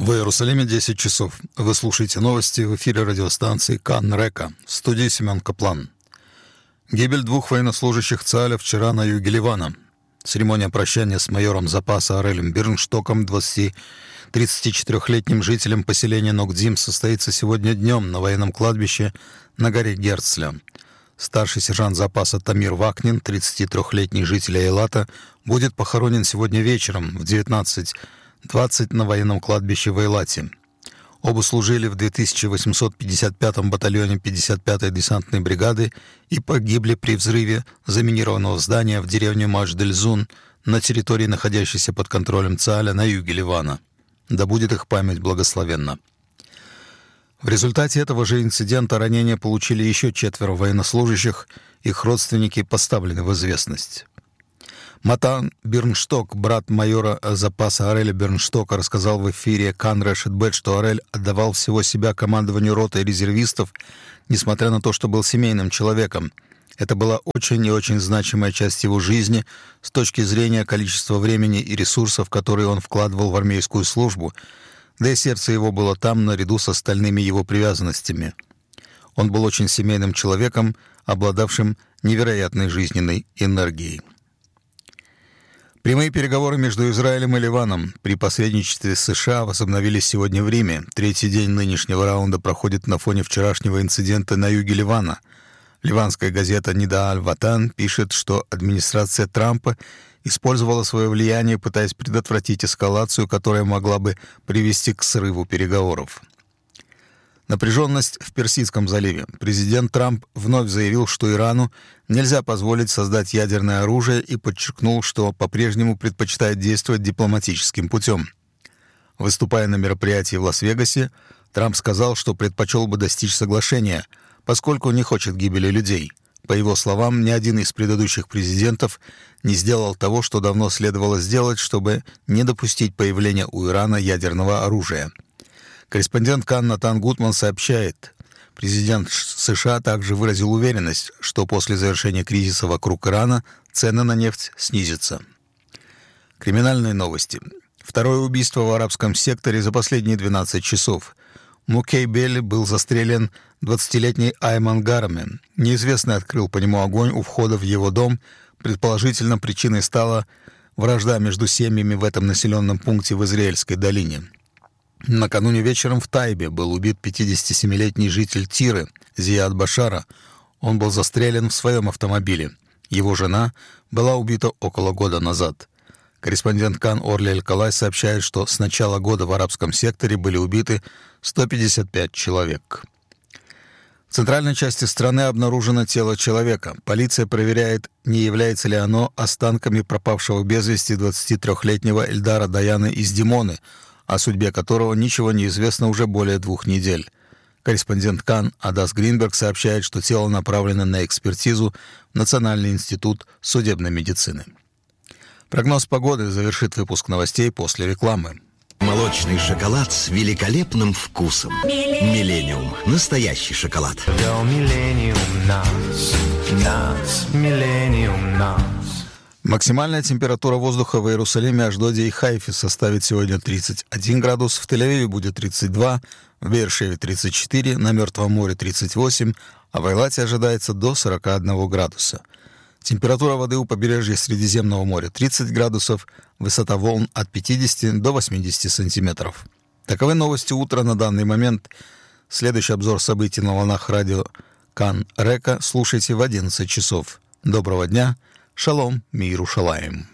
В Иерусалиме 10 часов. Вы слушаете новости в эфире радиостанции «Кан Река». В студии Семен Каплан. Гибель 2 военнослужащих ЦААля вчера на юге Ливана. Церемония прощания с майором запаса Орелем Бирнштоком, 34-летним жителем поселения Нокдим, состоится сегодня днем на военном кладбище на горе Герцля. Старший сержант запаса Тамир Вакнин, 33-летний житель Эйлата, будет похоронен сегодня вечером в 19:20 на военном кладбище в Эйлате. Оба служили в 2855-м батальоне 55-й десантной бригады и погибли при взрыве заминированного здания в деревне Мадж-дель-Зун на территории, находящейся под контролем ЦААля на юге Ливана. Да будет их память благословенна. В результате этого же инцидента ранения получили еще 4 военнослужащих, их родственники поставлены в известность. Матан Бирншток, брат майора запаса Ореля Бирнштока, рассказал в эфире Кан Решет Бет, что Орель отдавал всего себя командованию роты резервистов, несмотря на то, что был семейным человеком. Это была очень и очень значимая часть его жизни с точки зрения количества времени и ресурсов, которые он вкладывал в армейскую службу, да и сердце его было там наряду с остальными его привязанностями. Он был очень семейным человеком, обладавшим невероятной жизненной энергией. Прямые переговоры между Израилем и Ливаном при посредничестве США возобновились сегодня в Риме. 3-й день нынешнего раунда проходит на фоне вчерашнего инцидента на юге Ливана. Ливанская газета «Нида Аль-Ватан» пишет, что администрация Трампа использовала свое влияние, пытаясь предотвратить эскалацию, которая могла бы привести к срыву переговоров. Напряженность в Персидском заливе. Президент Трамп вновь заявил, что Ирану нельзя позволить создать ядерное оружие, и подчеркнул, что по-прежнему предпочитает действовать дипломатическим путем. Выступая на мероприятии в Лас-Вегасе, Трамп сказал, что предпочел бы достичь соглашения, поскольку не хочет гибели людей. По его словам, ни один из предыдущих президентов не сделал того, что давно следовало сделать, чтобы не допустить появления у Ирана ядерного оружия. Корреспондент Кан Натан Гутман сообщает, президент США также выразил уверенность, что после завершения кризиса вокруг Ирана цены на нефть снизятся. Криминальные новости. Второе убийство в арабском секторе за последние 12 часов. Мукей Белли был застрелен 20-летний Айман Гараме. Неизвестный открыл по нему огонь у входа в его дом. Предположительно, причиной стала вражда между семьями в этом населенном пункте в Израильской долине. Накануне вечером в Тайбе был убит 57-летний житель Тиры Зияд Башара. Он был застрелен в своем автомобиле. Его жена была убита около года назад. Корреспондент Кан Орли Эль-Калай сообщает, что с начала года в арабском секторе были убиты 155 человек. В центральной части страны обнаружено тело человека. Полиция проверяет, не является ли оно останками пропавшего без вести 23-летнего Эльдара Даяна из Димоны, о судьбе которого ничего не известно уже более 2 недель. Корреспондент Кан Адас Гринберг сообщает, что тело направлено на экспертизу в Национальный институт судебной медицины. Прогноз погоды завершит выпуск новостей после рекламы. Молочный шоколад с великолепным вкусом. Миллениум. Настоящий шоколад. Максимальная температура воздуха в Иерусалиме, Ашдоде и Хайфе составит сегодня 31 градус, в Тель-Авиве будет 32, в Беэр-Шеве 34, на Мертвом море 38, а в Эйлате ожидается до 41 градуса. Температура воды у побережья Средиземного моря 30 градусов, высота волн от 50 до 80 сантиметров. Таковы новости утра на данный момент. Следующий обзор событий на волнах радио Кан Река слушайте в 11 часов. Доброго дня. Шалом, Миерушалаим.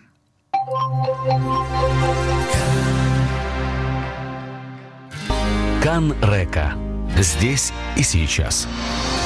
Кан Река. Здесь и сейчас.